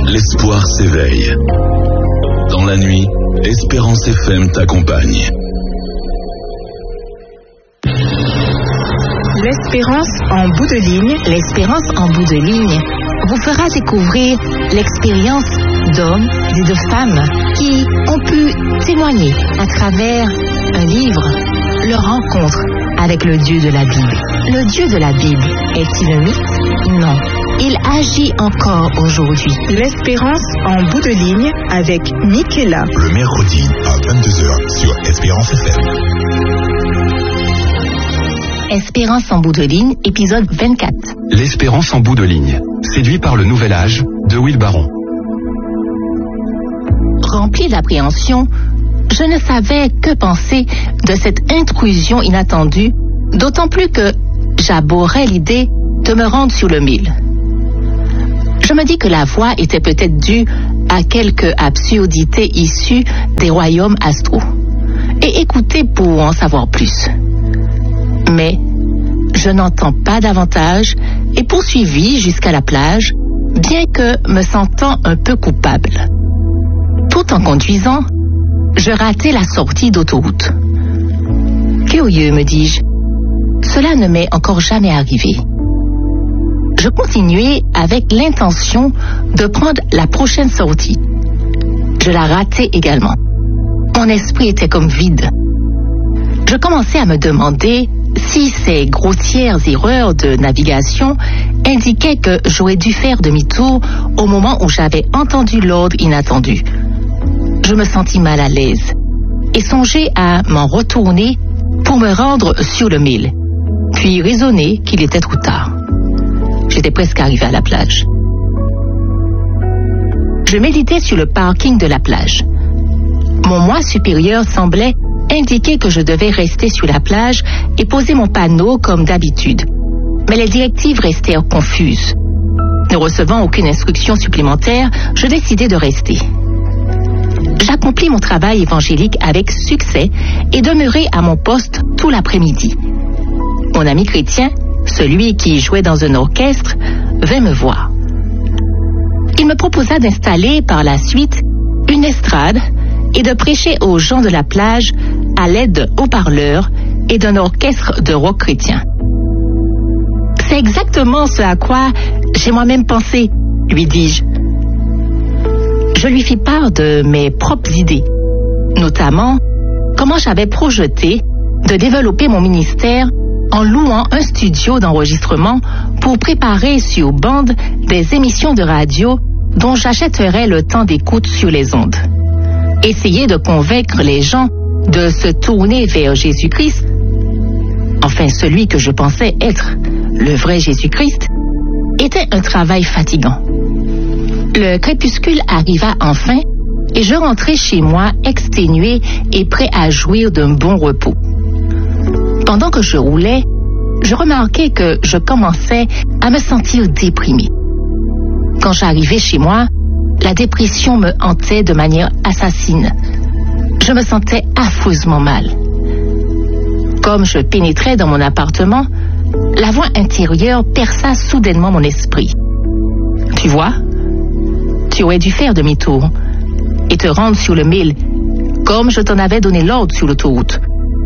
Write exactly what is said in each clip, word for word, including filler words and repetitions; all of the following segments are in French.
l'espoir s'éveille. Dans la nuit, Espérance F M t'accompagne. L'espérance en bout de ligne, l'espérance en bout de ligne vous fera découvrir l'expérience d'hommes et de femmes qui ont pu témoigner à travers un livre leur rencontre avec le Dieu de la Bible. Le Dieu de la Bible est-il un mythe? Non. Il agit encore aujourd'hui. L'espérance en bout de ligne avec Michaela. Le mercredi à vingt-deux heures sur Espérance F M. Espérance en bout de ligne, épisode vingt-quatre. L'espérance en bout de ligne, séduit par le nouvel âge de Will Baron. Rempli d'appréhension, je ne savais que penser de cette intrusion inattendue, d'autant plus que j'abhorrais l'idée de me rendre sur le mille. Je me dis que la voix était peut-être due à quelque absurdité issue des royaumes astraux, et écouter pour en savoir plus. Mais je n'entends pas davantage et poursuivis jusqu'à la plage, bien que me sentant un peu coupable. Tout en conduisant, je ratais la sortie d'autoroute. Curieux, me dis-je, cela ne m'est encore jamais arrivé. Je continuais avec l'intention de prendre la prochaine sortie. Je la ratais également. Mon esprit était comme vide. Je commençais à me demander si ces grossières erreurs de navigation indiquaient que j'aurais dû faire demi-tour au moment où j'avais entendu l'ordre inattendu. Je me sentis mal à l'aise et songeai à m'en retourner pour me rendre sur le mille, puis raisonner qu'il était trop tard. J'étais presque arrivé à la plage. Je méditais sur le parking de la plage. Mon moi supérieur semblait indiquer que je devais rester sur la plage et poser mon panneau comme d'habitude. Mais les directives restèrent confuses. Ne recevant aucune instruction supplémentaire, je décidai de rester. J'accomplis mon travail évangélique avec succès et demeurai à mon poste tout l'après-midi. Mon ami chrétien, celui qui jouait dans un orchestre, vint me voir. Il me proposa d'installer par la suite une estrade et de prêcher aux gens de la plage à l'aide de haut-parleurs et d'un orchestre de rock chrétien. C'est exactement ce à quoi j'ai moi-même pensé, lui dis-je. Je lui fis part de mes propres idées, notamment comment j'avais projeté de développer mon ministère en louant un studio d'enregistrement pour préparer sur bande des émissions de radio dont j'achèterais le temps d'écoute sur les ondes. Essayer de convaincre les gens de se tourner vers Jésus-Christ, enfin celui que je pensais être le vrai Jésus-Christ, était un travail fatigant. Le crépuscule arriva enfin et je rentrai chez moi exténué et prêt à jouir d'un bon repos. Pendant que je roulais, je remarquai que je commençais à me sentir déprimé. Quand j'arrivais chez moi, la dépression me hantait de manière assassine. Je me sentais affreusement mal. Comme je pénétrais dans mon appartement, la voix intérieure perça soudainement mon esprit. Tu vois, tu aurais dû faire demi-tour et te rendre sur le mille, comme je t'en avais donné l'ordre sur l'autoroute.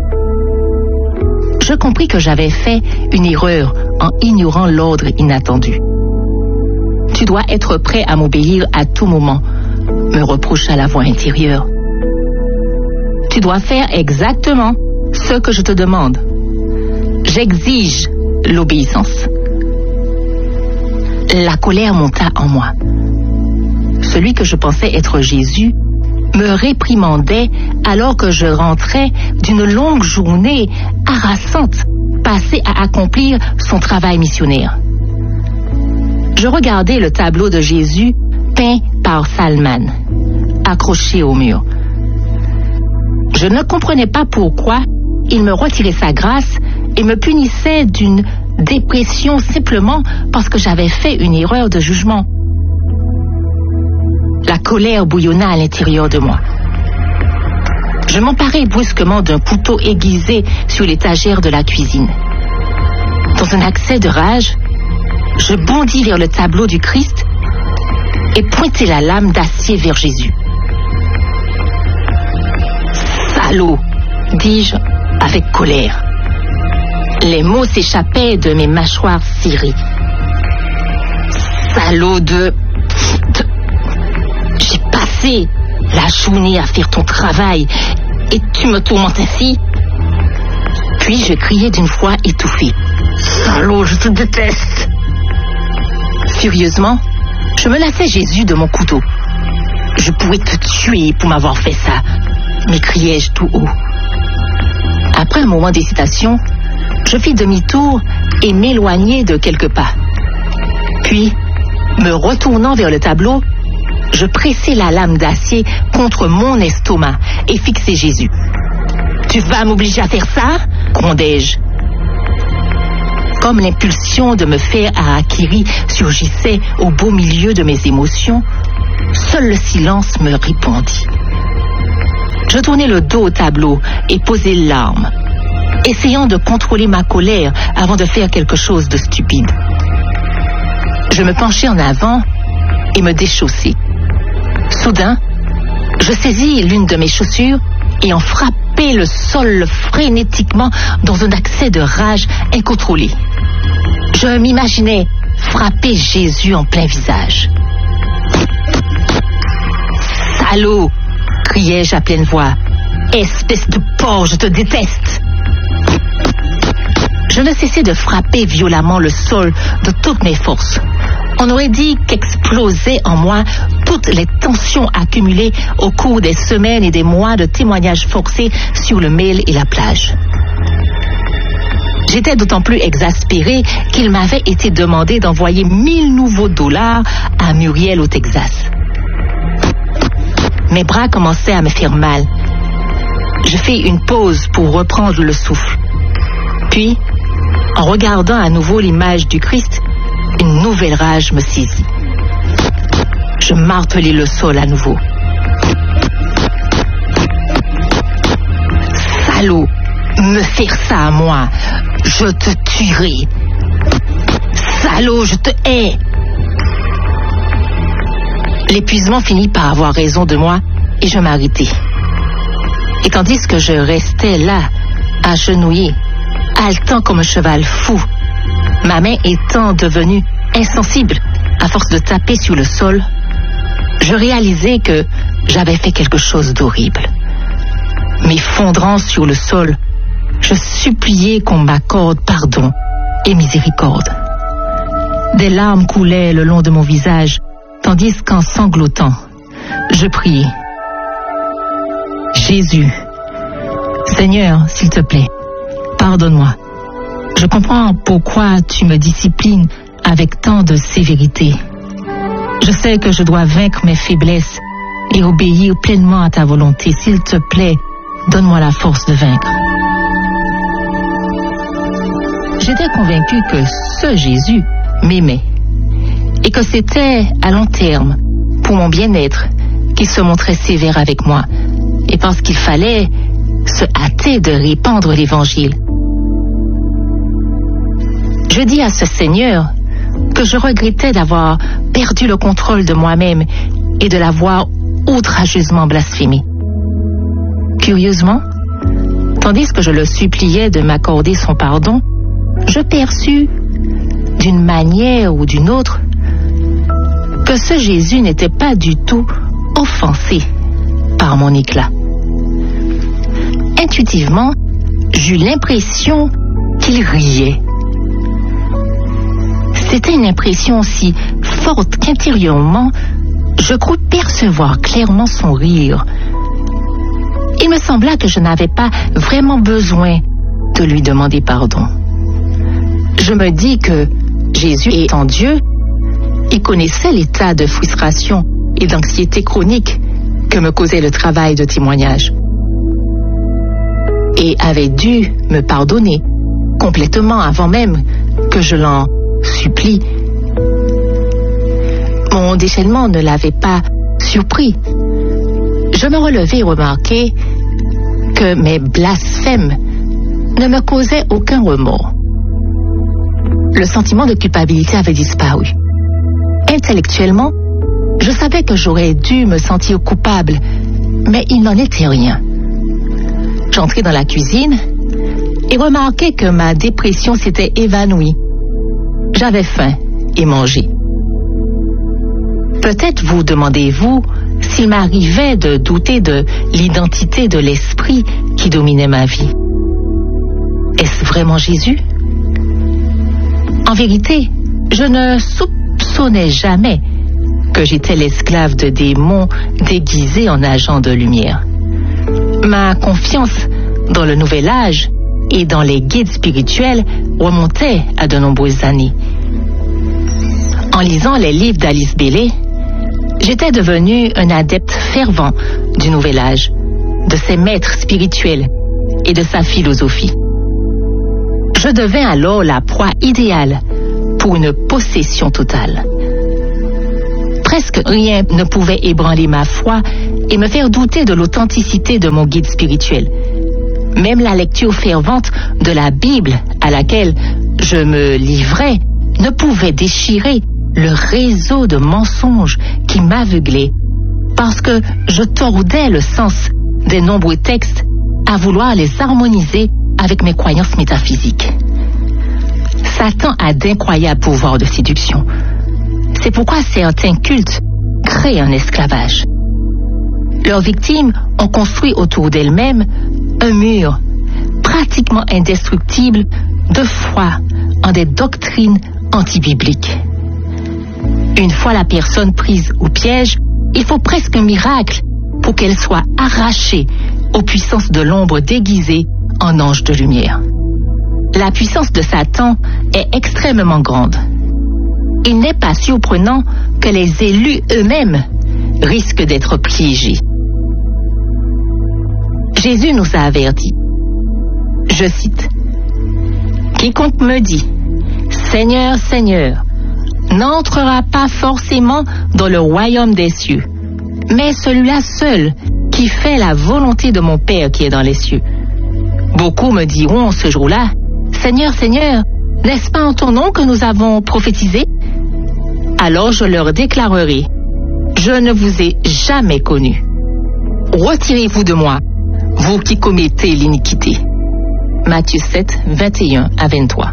Je compris que j'avais fait une erreur en ignorant l'ordre inattendu. Tu dois être prêt à m'obéir à tout moment, me reprocha la voix intérieure. Tu dois faire exactement ce que je te demande. J'exige l'obéissance. La colère monta en moi. Celui que je pensais être Jésus me réprimandait alors que je rentrais d'une longue journée harassante passée à accomplir son travail missionnaire. Je regardais le tableau de Jésus peint par Salman, accroché au mur. Je ne comprenais pas pourquoi il me retirait sa grâce et me punissait d'une dépression simplement parce que j'avais fait une erreur de jugement. La colère bouillonna à l'intérieur de moi. Je m'emparai brusquement d'un couteau aiguisé sur l'étagère de la cuisine. Dans un accès de rage, je bondis vers le tableau du Christ et pointé la lame d'acier vers Jésus. Salaud, dis-je avec colère. Les mots s'échappaient de mes mâchoires serrées. Salaud de... de... J'ai passé la journée à faire ton travail et tu me tourmentes ainsi? Puis je criai d'une voix étouffée. Salaud, je te déteste! Furieusement, je menaçais Jésus de mon couteau. Je pourrais te tuer pour m'avoir fait ça, m'écriai-je tout haut. Après un moment d'hésitation, je fis demi-tour et m'éloignai de quelques pas. Puis, me retournant vers le tableau, je pressai la lame d'acier contre mon estomac et fixai Jésus. « Tu vas m'obliger à faire ça ?» grondai-je. Comme l'impulsion de me faire harakiri surgissait au beau milieu de mes émotions, seul le silence me répondit. Je tournai le dos au tableau et posai l'arme, essayant de contrôler ma colère avant de faire quelque chose de stupide. Je me penchai en avant et me déchaussai. Soudain, je saisis l'une de mes chaussures et en frappai le sol frénétiquement dans un accès de rage incontrôlé. Je m'imaginais frapper Jésus en plein visage. « Salaud !» criai-je à pleine voix. « Espèce de porc, je te déteste !» Je ne cessais de frapper violemment le sol de toutes mes forces. On aurait dit qu'explosaient en moi toutes les tensions accumulées au cours des semaines et des mois de témoignages forcés sur le mail et la plage. J'étais d'autant plus exaspérée qu'il m'avait été demandé d'envoyer mille nouveaux dollars à Muriel au Texas. Mes bras commençaient à me faire mal. Je fis une pause pour reprendre le souffle. Puis, en regardant à nouveau l'image du Christ, une nouvelle rage me saisit. Je martelai le sol à nouveau. Salaud, me faire ça à moi, je te tuerai. Salaud, je te hais. L'épuisement finit par avoir raison de moi et je m'arrêtai. Et tandis que je restais là, agenouillé, haletant comme un cheval fou, ma main étant devenue insensible à force de taper sur le sol, je réalisais que j'avais fait quelque chose d'horrible. M'effondrant sur le sol, je suppliais qu'on m'accorde pardon et miséricorde. Des larmes coulaient le long de mon visage, tandis qu'en sanglotant, je priais. Jésus, Seigneur, s'il te plaît, pardonne-moi. Je comprends pourquoi tu me disciplines avec tant de sévérité. Je sais que je dois vaincre mes faiblesses et obéir pleinement à ta volonté. S'il te plaît, donne-moi la force de vaincre. J'étais convaincue que ce Jésus m'aimait et que c'était à long terme, pour mon bien-être, qu'il se montrait sévère avec moi et parce qu'il fallait se hâter de répandre l'Évangile. Je dis à ce Seigneur que je regrettais d'avoir perdu le contrôle de moi-même et de l'avoir outrageusement blasphémé. Curieusement, tandis que je le suppliais de m'accorder son pardon, je perçus, d'une manière ou d'une autre, que ce Jésus n'était pas du tout offensé par mon éclat. Intuitivement, j'eus l'impression qu'il riait. C'était une impression si forte qu'intérieurement, je crus percevoir clairement son rire. Il me sembla que je n'avais pas vraiment besoin de lui demander pardon. Je me dis que Jésus étant Dieu, il connaissait l'état de frustration et d'anxiété chronique que me causait le travail de témoignage. Et avait dû me pardonner complètement avant même que je l'en supplie. Mon déchaînement ne l'avait pas surpris. Je me relevai et remarquai que mes blasphèmes ne me causaient aucun remords. Le sentiment de culpabilité avait disparu. Intellectuellement, Je savais que j'aurais dû me sentir coupable, mais il n'en était rien. J'entrai dans la cuisine et remarquai que ma dépression s'était évanouie. J'avais faim et mangé. Peut-être vous demandez-vous s'il m'arrivait de douter de l'identité de l'esprit qui dominait ma vie. Est-ce vraiment Jésus? En vérité, je ne soupçonnais jamais que j'étais l'esclave de démons déguisés en agent de lumière. Ma confiance dans le nouvel âge et dans les guides spirituels remontait à de nombreuses années. En lisant les livres d'Alice Bailey, j'étais devenu un adepte fervent du nouvel âge, de ses maîtres spirituels et de sa philosophie. Je devins alors la proie idéale pour une possession totale. Presque rien ne pouvait ébranler ma foi et me faire douter de l'authenticité de mon guide spirituel. Même la lecture fervente de la Bible à laquelle je me livrais ne pouvait déchirer le réseau de mensonges qui m'aveuglait parce que je tordais le sens des nombreux textes à vouloir les harmoniser avec mes croyances métaphysiques. Satan a d'incroyables pouvoirs de séduction. C'est pourquoi certains cultes créent un esclavage. Leurs victimes ont construit autour d'elles-mêmes un mur pratiquement indestructible de foi en des doctrines antibibliques. Une fois la personne prise au piège, il faut presque un miracle pour qu'elle soit arrachée aux puissances de l'ombre déguisée en ange de lumière. La puissance de Satan est extrêmement grande. Il n'est pas surprenant que les élus eux-mêmes risquent d'être piégés. Jésus nous a avertis. Je cite, « Quiconque me dit, Seigneur, Seigneur, n'entrera pas forcément dans le royaume des cieux, mais celui-là seul qui fait la volonté de mon Père qui est dans les cieux. Beaucoup me diront ce jour-là, Seigneur, Seigneur, n'est-ce pas en ton nom que nous avons prophétisé? Alors je leur déclarerai, je ne vous ai jamais connu. Retirez-vous de moi, vous qui commettez l'iniquité. » Matthieu sept, vingt et un à vingt-trois.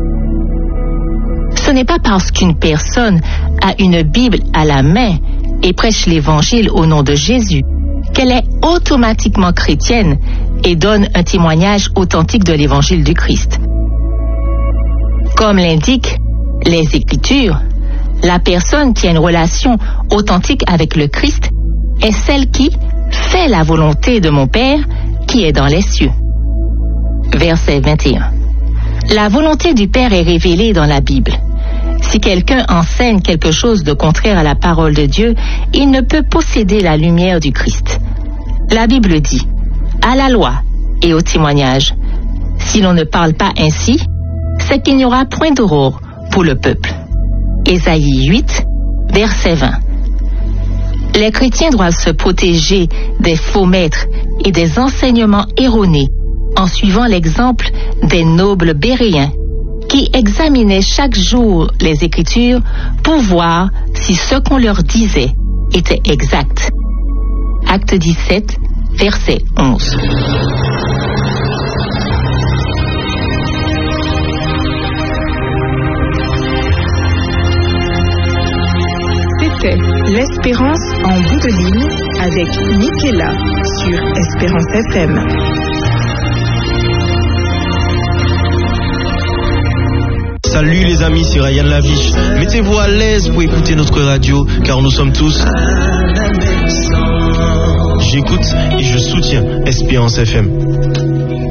Ce n'est pas parce qu'une personne a une Bible à la main et prêche l'Évangile au nom de Jésus qu'elle est automatiquement chrétienne et donne un témoignage authentique de l'Évangile du Christ. Comme l'indiquent les Écritures, la personne qui a une relation authentique avec le Christ est celle qui fait la volonté de mon Père qui est dans les cieux. Verset vingt et un. La volonté du Père est révélée dans la Bible. Si quelqu'un enseigne quelque chose de contraire à la parole de Dieu, il ne peut posséder la lumière du Christ. La Bible dit, à la loi et au témoignage, si l'on ne parle pas ainsi, c'est qu'il n'y aura point d'aurore pour le peuple. Ésaïe huit, verset vingt. Les chrétiens doivent se protéger des faux maîtres et des enseignements erronés en suivant l'exemple des nobles béréens qui examinaient chaque jour les Écritures pour voir si ce qu'on leur disait était exact. Acte dix-sept, verset onze. C'était l'Espérance en bout de ligne avec Michaela sur Espérance F M. Salut les amis, c'est Ryan Laviche. Mettez-vous à l'aise pour écouter notre radio, car nous sommes tous... J'écoute et je soutiens Espérance F M.